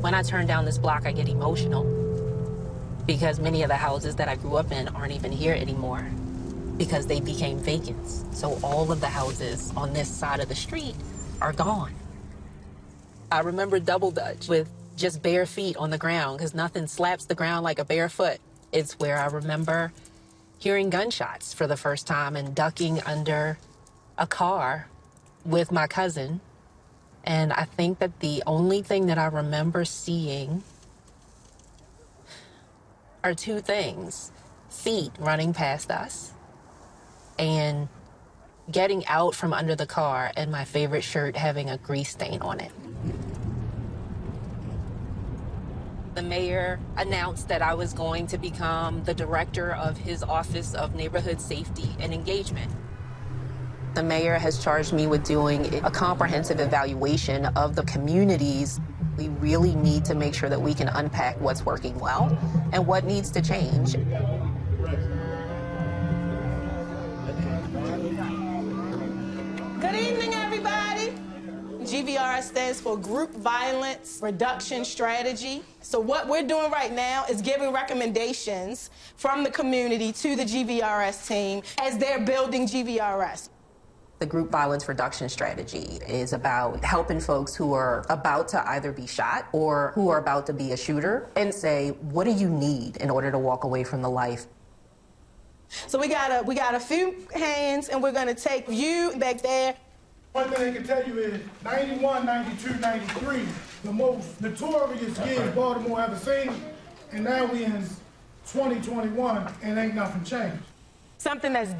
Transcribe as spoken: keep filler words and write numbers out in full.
When I turn down this block, I get emotional because many of the houses that I grew up in aren't even here anymore because they became vacants. So all of the houses on this side of the street are gone. I remember Double Dutch with just bare feet on the ground because nothing slaps the ground like a bare foot. It's where I remember hearing gunshots for the first time and ducking under a car with my cousin. And I think that the only thing that I remember seeing are two things: feet running past us and getting out from under the car and my favorite shirt having a grease stain on it. The mayor announced that I was going to become the director of his Office of Neighborhood Safety and Engagement. The mayor has charged me with doing a comprehensive evaluation of the communities. We really need to make sure that we can unpack what's working well and what needs to change. Good evening, everybody. G V R S stands for Group Violence Reduction Strategy. So what we're doing right now is giving recommendations from the community to the G V R S team as they're building G V R S. The Group Violence Reduction Strategy is about helping folks who are about to either be shot or who are about to be a shooter and say, what do you need in order to walk away from the life? So we got a, we got a few hands, and we're going to take you back there. One thing I can tell you is ninety-one, ninety-two, ninety-three, the most notorious years Baltimore ever seen, and now we in twenty twenty-one and ain't nothing changed. Something that's